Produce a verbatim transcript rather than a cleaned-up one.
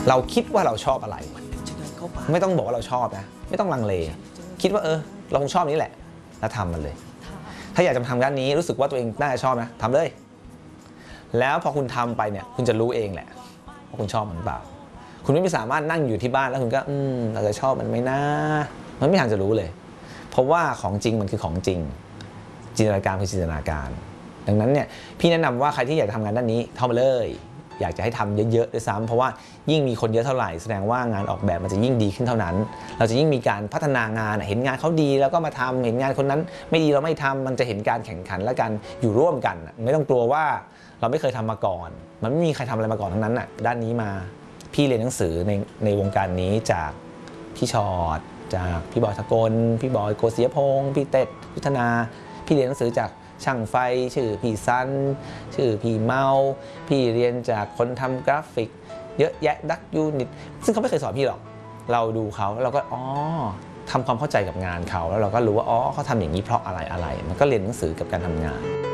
เราคิดว่าเราชอบอะไรไม่ต้องบอกว่าเราชอบนะไม่ต้องลังเลคิดว่าเออเราคงชอบนี้แหละแล้วทำมันเลยถ้าอยากจะทำด้านนี้รู้สึกว่าตัวเองน่าจะชอบนะทำเลยแล้วพอคุณทำไปเนี่ยคุณจะรู้เองแหละว่าคุณชอบมันหรือเปล่าคุณไม่สามารถนั่งอยู่ที่บ้านแล้วคุณก็อืมเราจะชอบมันไหมนะมันไม่ทางจะรู้เลยเพราะว่าของจริงมันคือของจริงจินตนาการคือจินตนาการดังนั้นเนี่ยพี่แนะนำว่าใครที่อยากจะทำงานด้านนี้เข้ามาเลยอยากจะให้ทำเยอะๆด้วยซ้ำเพราะว่ายิ่งมีคนเยอะเท่าไหร่แสดงว่างานออกแบบมันจะยิ่งดีขึ้นเท่านั้นเราจะยิ่งมีการพัฒนางานเห็นงานเขาดีแล้วก็มาทำเห็นงานคนนั้นไม่ดีเราไม่ทำมันจะเห็นการแข่งขันและการอยู่ร่วมกันไม่ต้องกลัวว่าเราไม่เคยทำมาก่อนมันไม่มีใครทำอะไรมาก่อนทั้งนั้นน่ะด้านนี้มาพี่เรียนหนังสือในในวงการนี้จากพี่ชอดจากพี่บอยทะกลพี่บอยโกศิยพงศ์พี่เต็ดยุทธนาพี่เรียนหนังสือจากช่างไฟชื่อพี่ซันชื่อพี่เมาพี่เรียนจากคนทำกราฟิกเยอะแยะดักยูนิตซึ่งเขาไม่เคยสอนพี่หรอกเราดูเขาแล้วเราก็อ๋อทำความเข้าใจกับงานเขาแล้วเราก็รู้ว่าอ๋อเขาทำอย่างนี้เพราะอะไรอะไรมันก็เรียนหนังสือกับการทำงาน